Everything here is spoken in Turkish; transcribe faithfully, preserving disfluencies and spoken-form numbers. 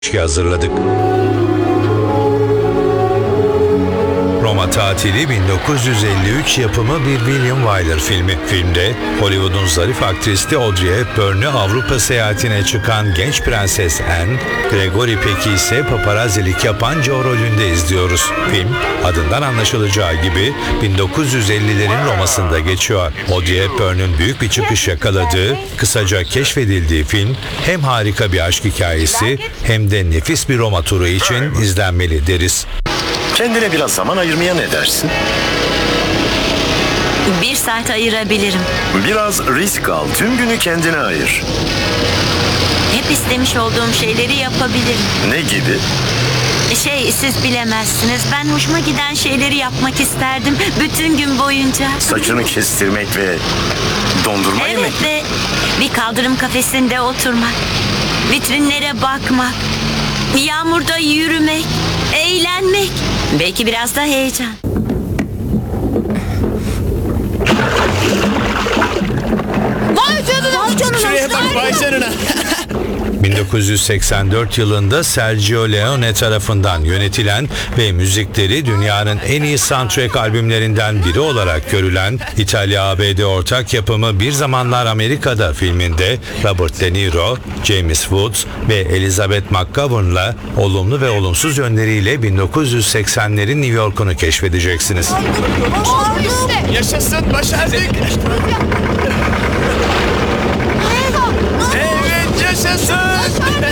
hazırladık. Roma Tatili bin dokuz yüz elli üç yapımı bir William Wyler filmi. Filmde Hollywood'un zarif aktristi Audrey Hepburn'u Avrupa seyahatine çıkan genç prenses Anne, Gregory Peck'i ise paparazzilik yapan Joe rolünde izliyoruz. Film adından anlaşılacağı gibi bin dokuz yüz ellilerin Roma'sında geçiyor. Audrey Hepburn'un büyük bir çıkış yakaladığı, kısaca keşfedildiği film hem harika bir aşk hikayesi hem de nefis bir Roma turu için izlenmeli deriz. Kendine biraz zaman ayırmaya ne dersin? Bir saat ayırabilirim. Biraz risk al, tüm günü kendine ayır. Hep istemiş olduğum şeyleri yapabilirim. Ne gibi? Şey, siz bilemezsiniz. Ben hoşuma giden şeyleri yapmak isterdim bütün gün boyunca. Saçını kestirmek ve dondurma yemek. Evet, ve bir kaldırım kafesinde oturmak, vitrinlere bakmak, yağmurda yürümek, eğlenmek, belki biraz da heyecan. Vay canına! Vay canına! Şuraya bak, vay canına! bin dokuz yüz seksen dört yılında Sergio Leone tarafından yönetilen ve müzikleri dünyanın en iyi soundtrack albümlerinden biri olarak görülen İtalya-A B D ortak yapımı Bir Zamanlar Amerika'da filminde Robert De Niro, James Woods ve Elizabeth McGovern'la olumlu ve olumsuz yönleriyle bin dokuz yüz seksenlerin New York'unu keşfedeceksiniz. Yaşasın, başardık! Evet, yaşasın!